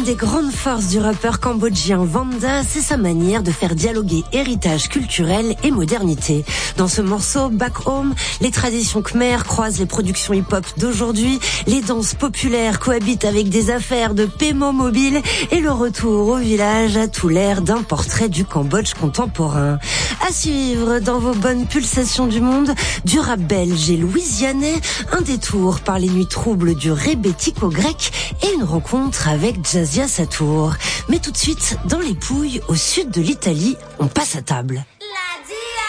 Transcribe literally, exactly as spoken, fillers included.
des grandes forces du rappeur cambodgien Vanda, c'est sa manière de faire dialoguer héritage culturel et modernité. Dans ce morceau, Back Home, les traditions khmer croisent les productions hip-hop d'aujourd'hui, les danses populaires cohabitent avec des affaires de paiement mobile et le retour au village a tout l'air d'un portrait du Cambodge contemporain. À suivre dans vos bonnes pulsations du monde, du rap belge et louisianais, un détour par les nuits troubles du rébético grec et une rencontre avec Jazzia Satour. Mais tout de suite, dans les Pouilles, au sud de l'Italie, on passe à table.